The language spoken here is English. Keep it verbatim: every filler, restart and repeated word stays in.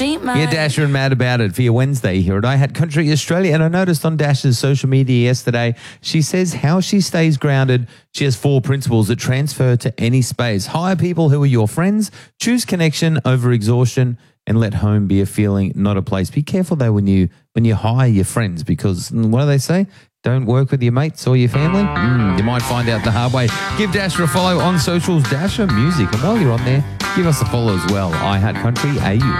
Sheet mate. Yeah, Dasher and Mad About It for your Wednesday here at I Had Country Australia. And I noticed on Dasher's social media yesterday, she says how she stays grounded. She has four principles that transfer to any space. Hire people who are your friends, choose connection over exhaustion, and let home be a feeling, not a place. Be careful though when you when you hire your friends, because mm, what do they say? Don't work with your mates or your family? Mm, you might find out the hard way. Give Dasher a follow on socials, Dasher Music. And while you're on there, give us a follow as well. I Had Country A U.